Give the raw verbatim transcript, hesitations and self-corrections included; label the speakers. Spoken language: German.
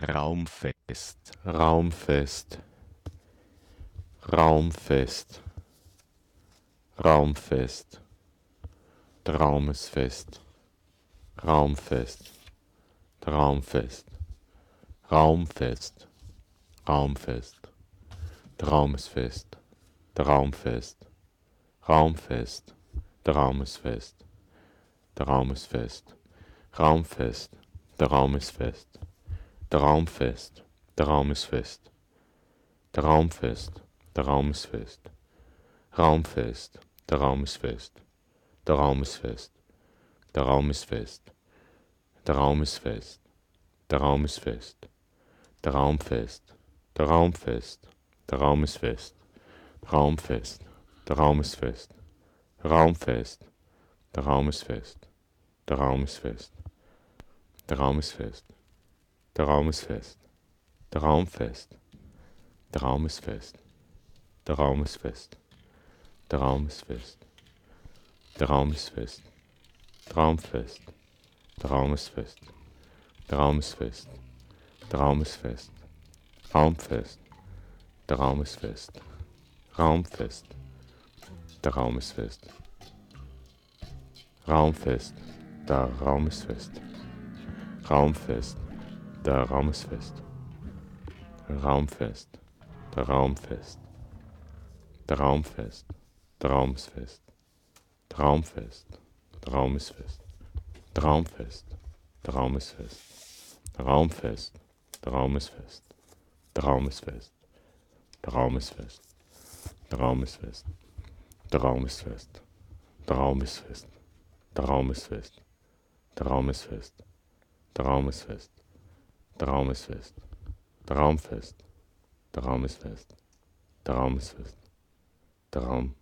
Speaker 1: Raumfest,
Speaker 2: Raumfest, Raumfest, Raumfest, Traumesfest, Raumfest, Traumfest, Raumfest, Raumfest, Traumesfest, Traumfest, Raumfest, Traumesfest, Traumesfest, Raumfest, Traumesfest, Traumfest, Traumesfest, Traumfest, Traumesfest, Raumfest, Traumesfest, Traumesfest, Traumesfest, Traumesfest, Traumesfest, Traumfest, Traumfest, Traumesfest, Raumfest, Traumesfest, Raumfest, Traumesfest, Traumesfest, Traumesfest, Traumesfest, Traumfest, Traumesfest, Traumesfest, Traumesfest, Traumesfest, Traumfest, Traumesfest, Traumesfest, Traumesfest, Raumfest, Traumesfest, Raumfest, Traumesfest, Raumfest, da Raumesfest, Raumfest, da Raumesfest, Raumfest, da Raumfest, Traumfest, Traumsfest, Traumfest, Traumesfest, Traumfest, Traumesfest, Raumfest, Traumesfest, Traumesfest, Traumesfest, Traumesfest, Traumesfest, Traumesfest, Traumesfest, Traumesfest, Traumesfest, Traumesfest, Traumfest, Traumesfest, Traumesfest, Traum